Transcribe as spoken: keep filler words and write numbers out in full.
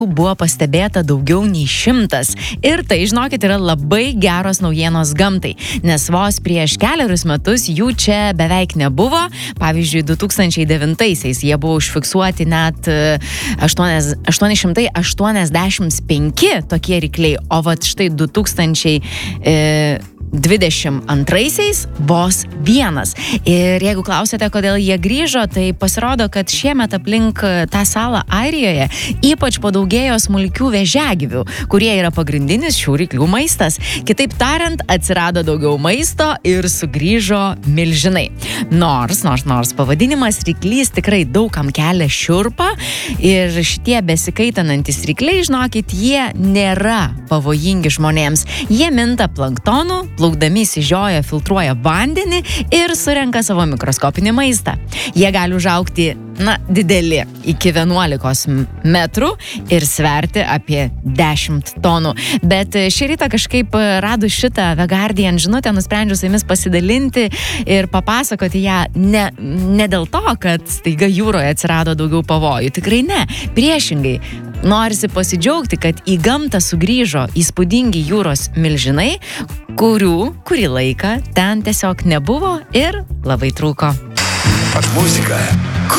buvo pastebėta daugiau nei šimtas. Ir tai, žinokit, yra labai geros naujienos gamtai, nes vos prieš keliarius metus jų čia beveik nebuvo. Pavyzdžiui, du tūkstančiai devintaisiais jie buvo užfiksuoti net aštuoni šimtai aštuoniasdešimt penki tokie rykliai, o vat štai du tūkstančiai dvidešimt antraisiais vos vienas. Ir jeigu klausėte, kodėl jie grįžo, tai pasirodo, kad šiemet aplink tą salą Airijoje ypač padaugėjo smulkių vėžiagyvių, kurie yra pagrindinis šių ryklių maistas. Kitaip tariant, atsirado daugiau maisto ir sugrįžo milžinai. Nors, nors, nors pavadinimas ryklys tikrai daugam kelia šiurpą ir šitie besikaitinantis rykliai, žinokit, jie nėra pavojingi žmonėms. Jie minta planktonu, plaukdami įsižioja, filtruoja vandenį ir surenka savo mikroskopinį maistą. Jie gali užaugti, na, dideli, iki vienuolikos metrų ir sverti apie dešimt tonų. Bet šį rytą kažkaip radus šitą The Guardian žinutę, nusprendžiu su jumis pasidalinti ir papasakoti ją ne, ne dėl to, kad staiga jūroje atsirado daugiau pavojų. Tikrai ne. Priešingai, norisi pasidžiaugti, kad į gamtą sugrįžo įspūdingi jūros milžinai, kurių kurį laiką ten tiesiog nebuvo ir labai trūko. Под музыка